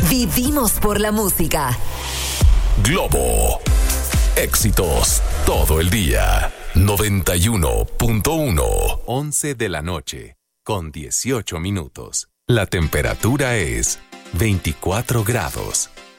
Vivimos por la música. Globo. Éxitos todo el día. 91.1. 11 de la noche, con 18 minutos. La temperatura es 24 grados.